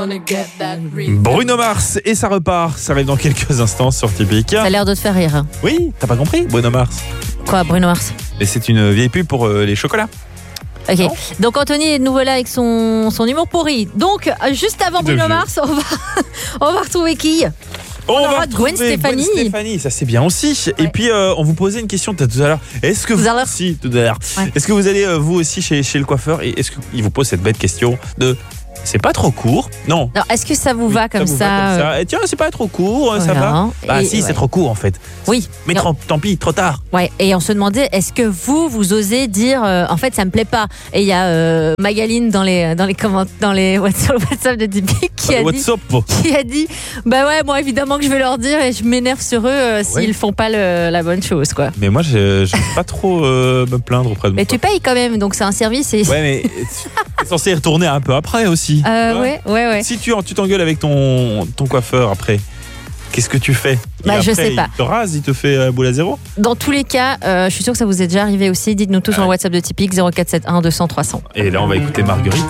Bruno Mars et ça repart. Ça arrive dans quelques instants sur Typique. Ça a l'air de te faire rire. Oui, t'as pas compris, Bruno Mars. Quoi, Bruno Mars? Et c'est une vieille pub pour les chocolats. Ok, Non. donc Anthony est de nouveau là avec son humour pourri. Donc, juste avant Bruno Mars, on va retrouver qui? On va aura retrouver Gwen Stefani. Gwen Stefani, ça c'est bien aussi. Ouais. Et puis on vous posait une question tout à l'heure. Est-ce que Tout vous à l'heure. Si, tout à l'heure. Ouais. Est-ce que vous allez vous aussi chez le coiffeur et est-ce qu'il vous pose cette bête question de c'est pas trop court? Non. Alors, est-ce que ça vous va comme vous ça, va comme ça. Et tiens, c'est pas trop court, ça voilà. va. Bah Et si, c'est ouais. trop court en fait. Oui. Mais Non. tant pis, trop tard. Ouais, et on se demandait, est-ce que vous osez dire, en fait, ça me plaît pas. Et il y a Magaline sur le WhatsApp de Typique qui a dit, bah ouais, moi évidemment que je vais leur dire et je m'énerve sur eux s'ils font pas la bonne chose, quoi. Mais moi, je vais pas trop me plaindre auprès de moi. Mais tu payes quand même, donc c'est un service. Et... Ouais, mais t'es censé y retourner un peu après aussi. Ouais. Si tu t'engueules avec ton coiffeur après, qu'est-ce que tu fais? Bah, Et je après, sais pas. Il te rase, il te fait boule à zéro? Dans tous les cas, je suis sûre que ça vous est déjà arrivé aussi. Dites-nous tout sur le WhatsApp de Typique 0471 200 300. Et là, on va écouter Marguerite.